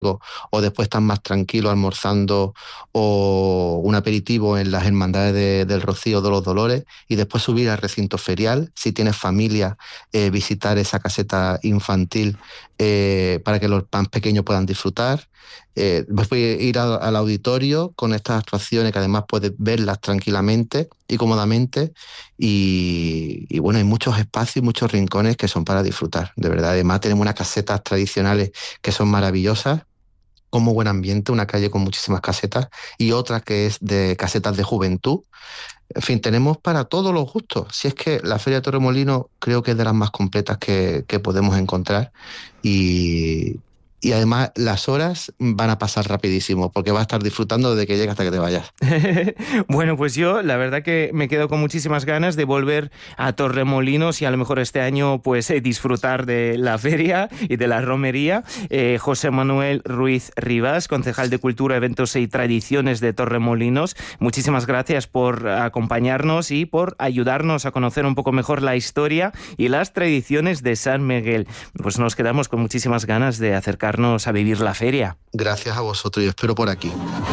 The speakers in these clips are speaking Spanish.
o después estás más tranquilo almorzando o un aperitivo en las hermandades del Rocío de los Dolores y después subir al recinto ferial, si tienes familia, visitar esa caseta infantil para que los más pequeños puedan disfrutar. Después ir al auditorio con estas actuaciones que además puedes verlas tranquilamente y cómodamente y bueno, hay muchos espacios y muchos rincones que son para disfrutar, de verdad. Además tenemos unas casetas tradicionales que son maravillosas, como buen ambiente, una calle con muchísimas casetas y otra que es de casetas de juventud. En fin, tenemos para todos los gustos. Si es que la Feria de Torremolinos creo que es de las más completas que podemos encontrar y además las horas van a pasar rapidísimo porque vas a estar disfrutando desde que llegas hasta que te vayas. Bueno, pues yo la verdad que me quedo con muchísimas ganas de volver a Torremolinos y a lo mejor este año pues disfrutar de la feria y de la romería. José Manuel Ruiz Rivas, concejal de Cultura, Eventos y Tradiciones de Torremolinos, muchísimas gracias por acompañarnos y por ayudarnos a conocer un poco mejor la historia y las tradiciones de San Miguel. Pues nos quedamos con muchísimas ganas de acercarnos a vivir la feria. Gracias a vosotros y os espero por aquí.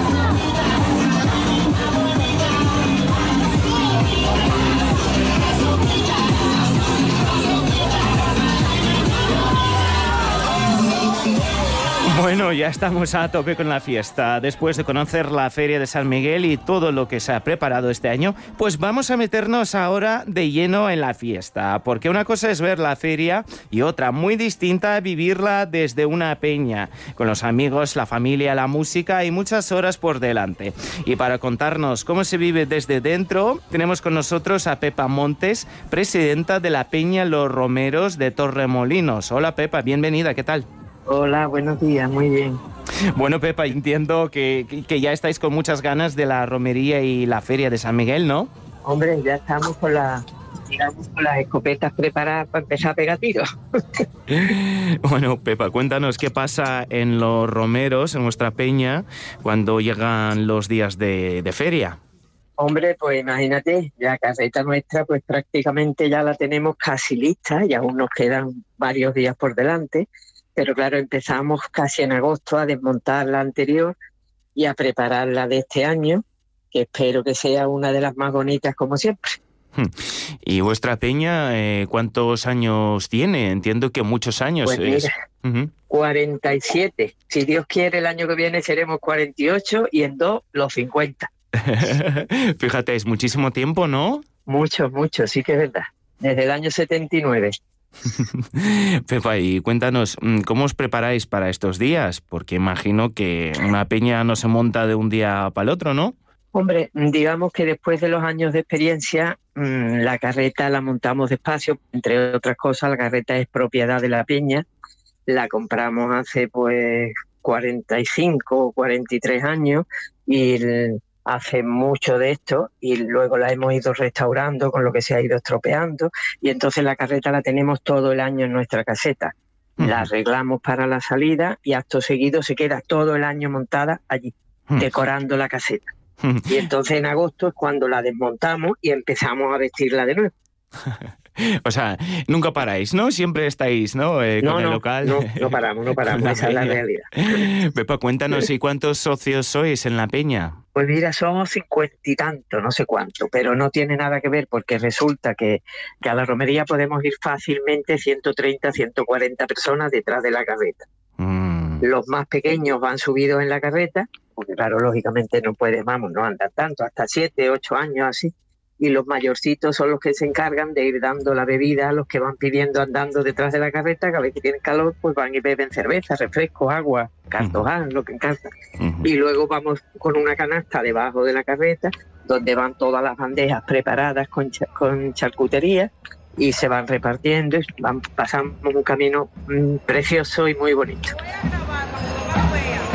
Bueno, ya estamos a tope con la fiesta. Después de conocer la Feria de San Miguel y todo lo que se ha preparado este año, pues vamos a meternos ahora de lleno en la fiesta. Porque una cosa es ver la feria y otra muy distinta vivirla desde una peña, con los amigos, la familia, la música y muchas horas por delante. Y para contarnos cómo se vive desde dentro, tenemos con nosotros a Pepa Montes, presidenta de la Peña Los Romeros de Torremolinos. Hola Pepa, bienvenida, ¿qué tal? Hola, buenos días, muy bien. Bueno, Pepa, entiendo que ya estáis con muchas ganas de la romería y la feria de San Miguel, ¿no? Hombre, ya estamos con las escopetas preparadas para empezar a pegar tiros. Bueno, Pepa, cuéntanos qué pasa en los romeros, en vuestra peña, cuando llegan los días de feria. Hombre, pues imagínate, la carreta nuestra pues prácticamente ya la tenemos casi lista y aún nos quedan varios días por delante. Pero claro, empezamos casi en agosto a desmontar la anterior y a preparar la de este año, que espero que sea una de las más bonitas como siempre. ¿Y vuestra peña cuántos años tiene? Entiendo que muchos años. Pues mira, 47. Si Dios quiere, el año que viene seremos 48 y en 2 los 50. Fíjate, es muchísimo tiempo, ¿no? Mucho, sí que es verdad. Desde el año 79. Pepa, y cuéntanos, ¿cómo os preparáis para estos días? Porque imagino que una peña no se monta de un día para el otro, ¿no? Hombre, digamos que después de los años de experiencia, la carreta la montamos despacio. Entre otras cosas, la carreta es propiedad de la peña. La compramos hace pues 45 o 43 años y hace mucho de esto y luego la hemos ido restaurando con lo que se ha ido estropeando y entonces la carreta la tenemos todo el año en nuestra caseta. La arreglamos para la salida y acto seguido se queda todo el año montada allí, decorando la caseta. Y entonces en agosto es cuando la desmontamos y empezamos a vestirla de nuevo. O sea, nunca paráis, ¿no? Siempre estáis, ¿no? Con el local. No paramos, esa es la realidad. Pepa, cuéntanos, ¿y cuántos socios sois en la peña? Pues mira, somos 50 y tanto, no sé cuánto, pero no tiene nada que ver porque resulta que a la romería podemos ir fácilmente 130, 140 personas detrás de la carreta. Los más pequeños van subidos en la carreta, porque claro, lógicamente no andan tanto, hasta 7, 8 años así. Y los mayorcitos son los que se encargan de ir dando la bebida a los que van pidiendo andando detrás de la carreta, cada vez que tienen calor, pues van y beben cerveza, refrescos, agua, cartoján, lo que encanta. Y luego vamos con una canasta debajo de la carreta, donde van todas las bandejas preparadas con charcutería y se van repartiendo, pasamos un camino precioso y muy bonito.